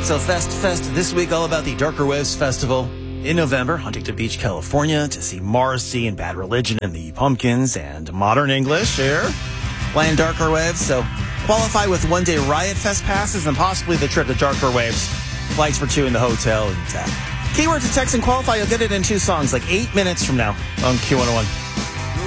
So Fest this week, all about the Darker Waves Festival in November, Huntington Beach, California, to see Morrissey and Bad Religion and the Pumpkins and Modern English here playing Darker Waves. So qualify with one-day Riot Fest passes and possibly the trip to Darker Waves. Flights for two in the hotel. And keyword to text and qualify, you'll get it in 2 songs, like 8 minutes from now on Q101.